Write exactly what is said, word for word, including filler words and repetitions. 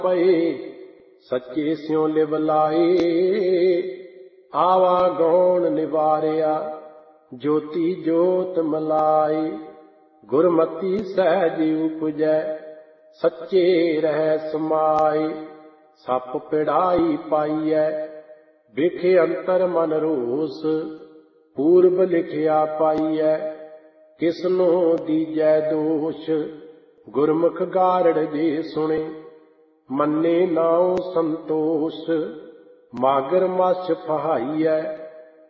ਪਏ ਸੱਚੇ ਸਿਉ ਲਿਵ ਲਾਏ। ਆਵਾ ਗੌਣ ਨਿਵਾਰਿਆ ਜੋਤੀ ਜੋਤ ਮਲਾਈ। ਗੁਰਮਤੀ ਸਹਿਜ ਉਪਜੈ ਸੱਚੇ ਰਹਿ ਸਮਾਏ। ਸੱਪ ਪਿੜਾਈ ਪਾਈਐ ਵਿਖੇ ਅੰਤਰ ਮਨ ਰੋਸ। ਪੂਰਬ ਲਿਖਿਆ ਪਾਈਐ ਕਿਸਨੋ ਦੀਜੈ ਦੋਸ਼। ਗੁਰਮੁਖ ਗਾਰੜ ਜੇ ਸੁਣੇ ਮੰਨੇ ਨਾਉ ਸੰਤੋਸ਼। ਮਾਗਰ ਮਛ ਫਹਾਈਐ